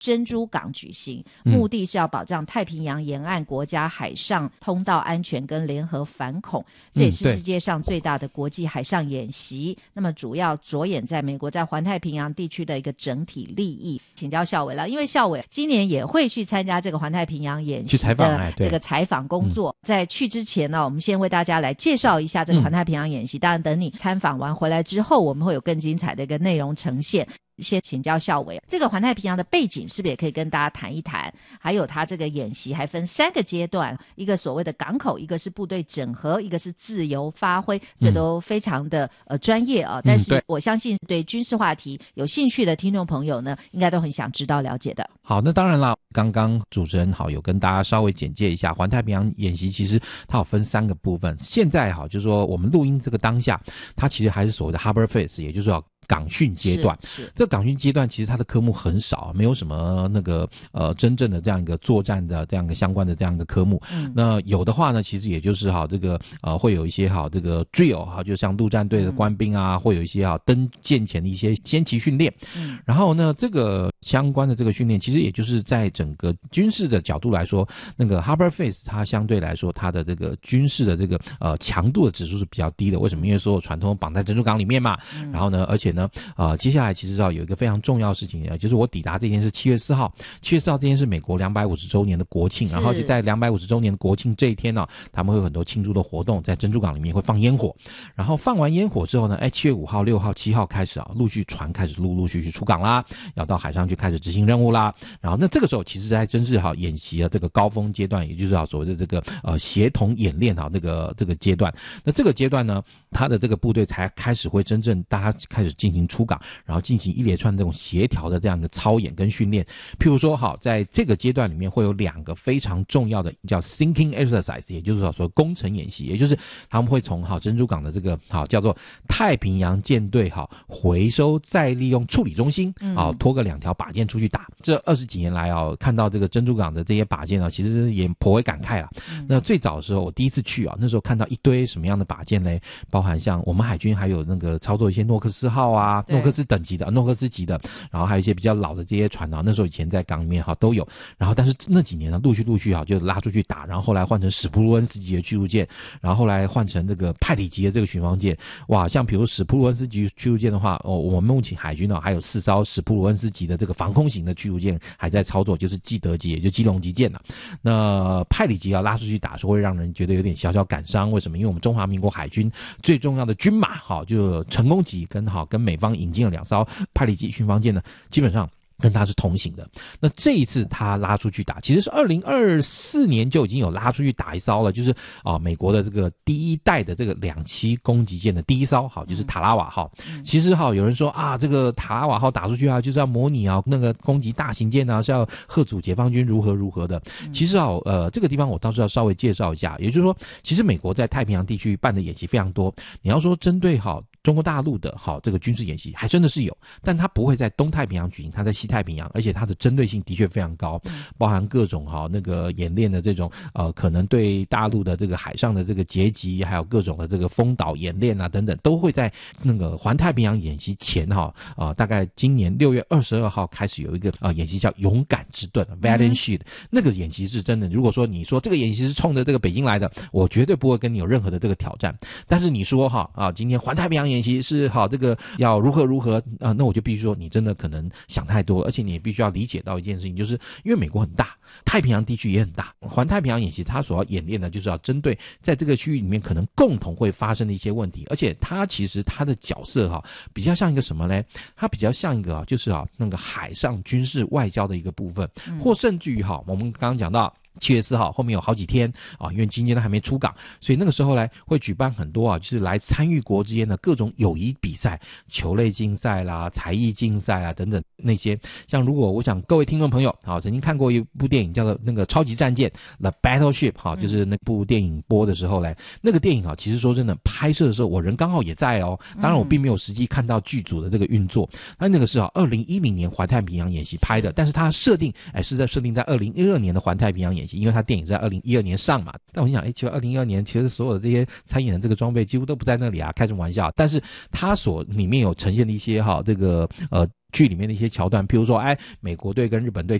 珍珠港举行，目的是要保障太平洋沿岸国家海上通道安全跟联合反恐，这也是世界上最大的国际海上演习。那么主要着眼在美国在环太平洋地区的一个整体利益。请教校委了，因为校委今年也会去参加这个环太平洋演习的这个采访工作。在去之前呢，我们先为大家来介绍一下这个环太平洋演习。当然等你参访完回来之后，我们会有更精彩的一个内容呈现。先请教校委，这个环太平洋的背景是不是也可以跟大家谈一谈？还有它这个演习还分3个阶段，一个所谓的港口，一个是部队整合，一个是自由发挥，这都非常的专业啊。但是我相信对军事话题有兴趣的听众朋友呢，应该都很想知道了解的。 好，那当然啦，刚刚主持人好有跟大家稍微简介一下环太平洋演习，其实它有分3个部分。现在好，就是说我们录音这个当下，它其实还是所谓的 Harbor Phase， 也就是说港训阶段。是这港训阶段其实它的科目很少，没有什么那个真正的这样一个作战的这样一个相关的这样一个科目。那有的话呢，其实也就是这个会有一些这个 drill 就像陆战队的官兵啊，会有一些登舰前的一些先期训练。然后呢，这个相关的这个训练，其实也就是在整个军事的角度来说，那个 Harbor Phase 它相对来说它的这个军事的这个强度的指数是比较低的。为什么？因为所有船都绑在珍珠港里面嘛。然后呢，而且呢接下来其实有一个非常重要的事情，就是我抵达这天是7月4号，7月4号这天是美国250周年的国庆，然后就在250周年的国庆这一天呢，他们会有很多庆祝的活动，在珍珠港里面会放烟火，然后放完烟火之后呢，7月5号、6号、7号开始陆续船开始陆陆续续出港啦，要到海上去开始执行任务啦。然后那这个时候其实还真是演习的这个高峰阶段，也就是所谓的这个协同演练这个阶段。那这个阶段呢，他的这个部队才开始会真正大家开始进行出港，然后进行一连串这种协调的这样的操演跟训练。譬如说在这个阶段里面会有2个非常重要的叫 sinking exercise， 也就是说工程演习，也就是他们会从珍珠港的这个叫做太平洋舰队回收再利用处理中心拖个2条靶舰出去打。这20几年来看到这个珍珠港的这些靶舰其实也颇为感慨啦。那最早的时候我第一次去那时候看到一堆什么样的靶舰呢？包含像我们海军还有那个操作一些诺克斯号诺克斯等级的诺克斯级的，然后还有一些比较老的这些船那时候以前在港里面都有。然后但是那几年呢陆续就拉出去打，然后后来换成史普鲁恩斯级的驱逐舰，然后后来换成这个派里级的这个巡防舰。哇，像比如史普鲁恩斯级驱逐舰的话我们目前海军还有4艘史普鲁恩斯级的这个防空型的驱逐舰还在操作，就是基德级也就基隆级舰那派里级要拉出去打是会让人觉得有点小小感伤。为什么？因为我们中华民国海军最重要的军马就成功级跟美方引进了2艘派里级巡防舰呢，基本上跟他是同行的。那这一次他拉出去打，其实是2024年就已经有拉出去打一艘了，就是美国的这个第1代的这个2栖攻击舰的第1艘就是塔拉瓦号。其实有人说这个塔拉瓦号打出去就是要模拟那个攻击大型舰是要吓阻解放军如何的。其实这个地方我倒是要稍微介绍一下，也就是说其实美国在太平洋地区办的演习非常多。你要说针对中国大陆的这个军事演习还真的是有，但它不会在东太平洋举行，它在西太平洋，而且它的针对性的确非常高，包含各种那个演练的这种可能对大陆的这个海上的这个截击，还有各种的这个封岛演练等等，都会在那个环太平洋演习前大概今年6月22号开始有一个演习叫勇敢之盾 Valiant Shield。 那个演习是真的，如果说你说这个演习是冲着这个北京来的，我绝对不会跟你有任何的这个挑战。但是你说今天环太平洋演习是这个要如何那我就必须说你真的可能想太多了。而且你也必须要理解到一件事情，就是因为美国很大，太平洋地区也很大，环太平洋演习它所要演练的就是要针对在这个区域里面可能共同会发生的一些问题。而且它其实它的角色比较像一个什么呢？它比较像一个就是那个海上军事外交的一个部分，或甚至于我们刚刚讲到7月4号后面有好几天因为今天都还没出港，所以那个时候呢会举办很多就是来参与国之间的各种友谊比赛，球类竞赛啦、才艺竞赛等等那些。像如果我想各位听众朋友曾经看过一部电影叫做那个超级战舰 The Battleship 就是那部电影播的时候呢，那个电影其实说真的拍摄的时候我人刚好也在当然我并没有实际看到剧组的这个运作。那个是2010年环太平洋演习拍的，但是它设定是在2012年的环太平洋演习演习，因为它电影是在2012年上嘛。但我想其实2012年其实所有的这些参演的这个装备几乎都不在那里啊，开什么玩笑。但是它所里面有呈现的一些这个剧里面的一些桥段，譬如说美国队跟日本队